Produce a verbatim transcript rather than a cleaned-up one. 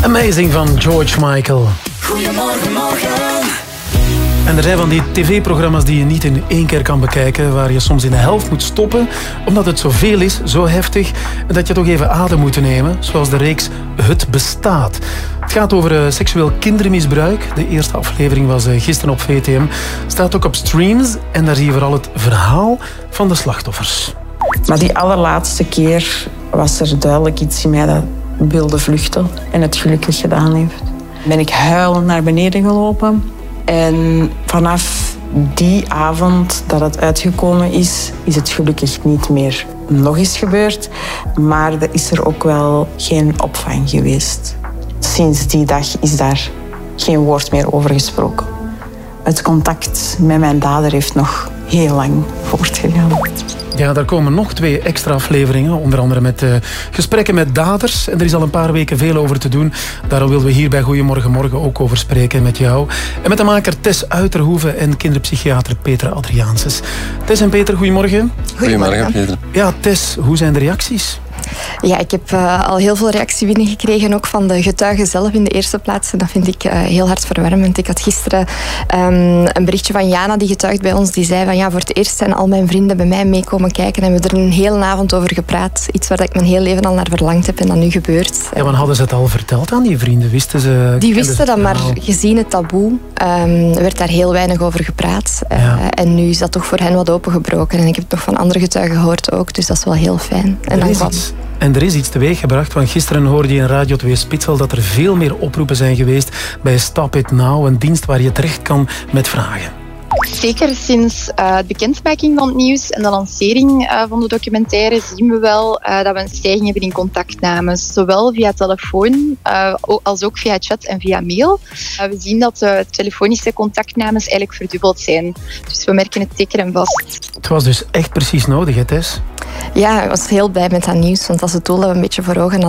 Amazing van George Michael. Goedemorgen, morgen. En er zijn van die tv-programma's die je niet in één keer kan bekijken, waar je soms in de helft moet stoppen, omdat het zoveel is, zo heftig, dat je toch even adem moet nemen, zoals de reeks Het Bestaat. Het gaat over uh, seksueel kindermisbruik. De eerste aflevering was uh, gisteren op V T M. Staat ook op streams en daar zie je vooral het verhaal van de slachtoffers. Maar die allerlaatste keer was er duidelijk iets in mij dat wilde vluchten en het gelukkig gedaan heeft. Ben ik huilend naar beneden gelopen. En vanaf die avond dat het uitgekomen is, is het gelukkig niet meer nog eens gebeurd. Maar er is er ook wel geen opvang geweest. Sinds die dag is daar geen woord meer over gesproken. Het contact met mijn dader heeft nog heel lang voortgegaan. Ja, daar komen nog twee extra afleveringen, onder andere met uh, gesprekken met daders. En er is al een paar weken veel over te doen. Daarom wilden we hier bij Goedemorgen Morgen ook over spreken met jou. En met de maker Tess Uiterhoeve en kinderpsychiater Petra Adriaanses. Tess en Peter, goedemorgen. Goedemorgen, Peter. Ja, Tess, hoe zijn de reacties? Ja, ik heb uh, al heel veel reactie binnengekregen, ook van de getuigen zelf in de eerste plaats. En dat vind ik uh, heel hartverwarmend. Ik had gisteren um, een berichtje van Jana, die getuigt bij ons, die zei van ja, voor het eerst zijn al mijn vrienden bij mij meekomen kijken en we hebben er een hele avond over gepraat. Iets waar ik mijn hele leven al naar verlangd heb en dat nu gebeurt. Ja, want hadden ze het al verteld aan die vrienden? Wisten ze... Die wisten dat, maar gezien het taboe um, werd daar heel weinig over gepraat. Uh, ja. En nu is dat toch voor hen wat opengebroken. En ik heb het nog van andere getuigen gehoord ook, dus dat is wel heel fijn. En dan kwam... En er is iets teweeggebracht, want gisteren hoorde je in Radio twee Spitsel dat er veel meer oproepen zijn geweest bij Stop It Now, een dienst waar je terecht kan met vragen. Zeker sinds uh, de bekendmaking van het nieuws en de lancering uh, van de documentaire zien we wel uh, dat we een stijging hebben in contactnames. Zowel via telefoon uh, als ook via chat en via mail. Uh, we zien dat de telefonische contactnames eigenlijk verdubbeld zijn. Dus we merken het zeker en vast. Het was dus echt precies nodig, hè Tess? Ja, ik was heel blij met dat nieuws, want dat is het doel dat we een beetje voor ogen hadden.